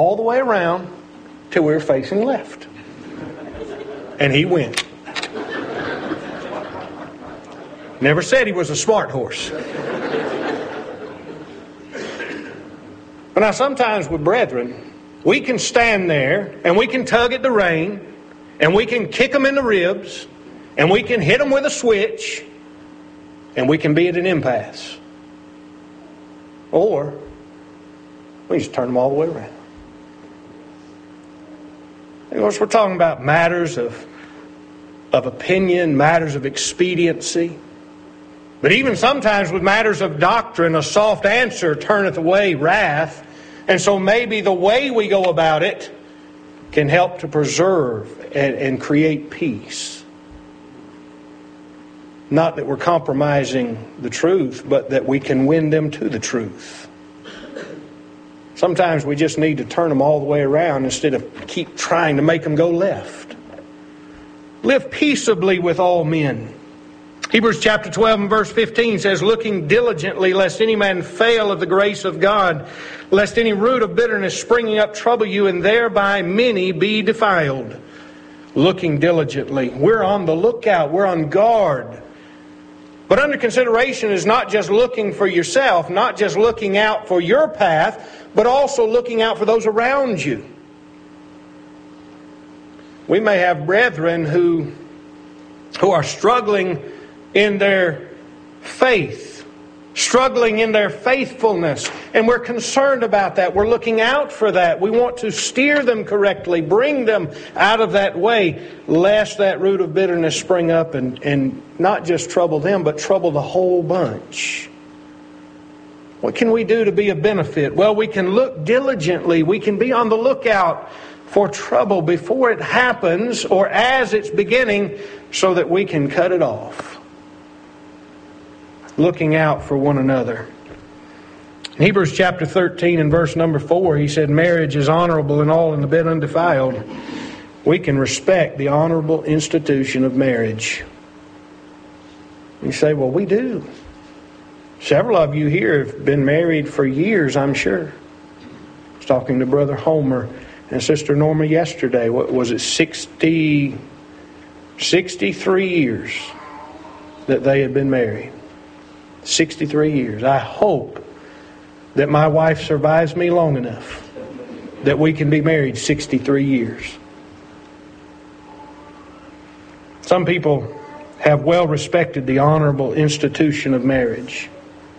all the way around till we were facing left. And he went. Never said he was a smart horse. But now sometimes with brethren, we can stand there and we can tug at the rein and we can kick them in the ribs and we can hit them with a switch and we can be at an impasse. Or we just turn them all the way around. Of course, we're talking about matters of opinion, matters of expediency. But even sometimes with matters of doctrine, a soft answer turneth away wrath. And so maybe the way we go about it can help to preserve and create peace. Not that we're compromising the truth, but that we can win them to the truth. Sometimes we just need to turn them all the way around instead of keep trying to make them go left. Live peaceably with all men. Hebrews chapter 12 and verse 15 says, looking diligently lest any man fail of the grace of God, lest any root of bitterness springing up trouble you, and thereby many be defiled. Looking diligently. We're on the lookout. We're on guard. But under consideration is not just looking for yourself, not just looking out for your path, but also looking out for those around you. We may have brethren who are struggling in their faith, struggling in their faithfulness, and we're concerned about that. We're looking out for that. We want to steer them correctly, bring them out of that way, lest that root of bitterness spring up and not just trouble them, but trouble the whole bunch. What can we do to be a benefit? Well, we can look diligently. We can be on the lookout for trouble before it happens or as it's beginning so that we can cut it off. Looking out for one another. In Hebrews chapter 13 and verse number 4, he said, marriage is honorable in all and the bed undefiled. We can respect the honorable institution of marriage. You say, well, we do. Several of you here have been married for years, I'm sure. I was talking to Brother Homer and Sister Norma yesterday. What was it, 63 years that they had been married. 63 years. I hope that my wife survives me long enough that we can be married 63 years. Some people have well respected the honorable institution of marriage.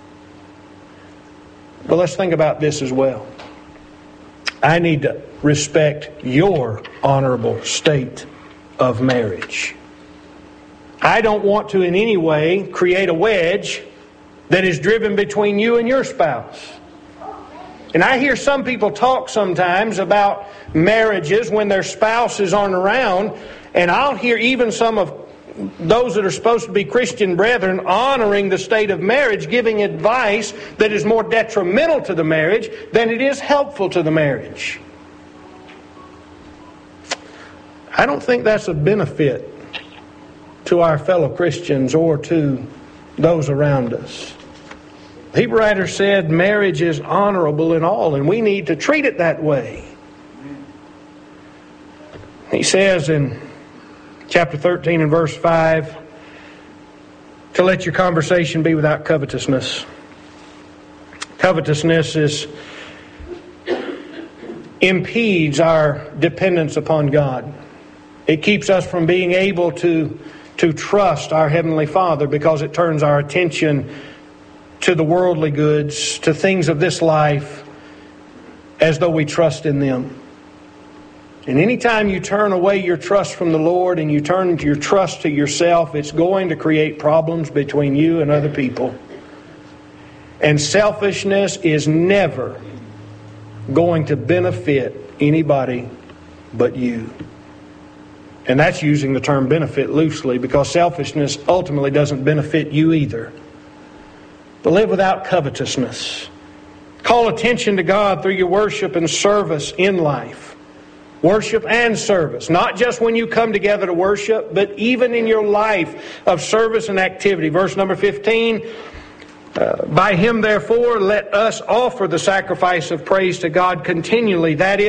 But let's think about this as well. I need to respect your honorable state of marriage. I don't want to in any way create a wedge that is driven between you and your spouse. And I hear some people talk sometimes about marriages when their spouses aren't around, and I'll hear even some of those that are supposed to be Christian brethren honoring the state of marriage, giving advice that is more detrimental to the marriage than it is helpful to the marriage. I don't think that's a benefit to our fellow Christians or to those around us. The Hebrew writer said marriage is honorable in all, and we need to treat it that way. He says in chapter 13 and verse 5, to let your conversation be without covetousness. Covetousness impedes our dependence upon God. It keeps us from being able to trust our Heavenly Father because it turns our attention to the worldly goods, to things of this life, as though we trust in them. And anytime you turn away your trust from the Lord and you turn your trust to yourself, it's going to create problems between you and other people. And selfishness is never going to benefit anybody but you. And that's using the term benefit loosely, because selfishness ultimately doesn't benefit you either. But live without covetousness. Call attention to God through your worship and service in life. Worship and service. Not just when you come together to worship, but even in your life of service and activity. Verse number 15. By Him, therefore, let us offer the sacrifice of praise to God continually. That is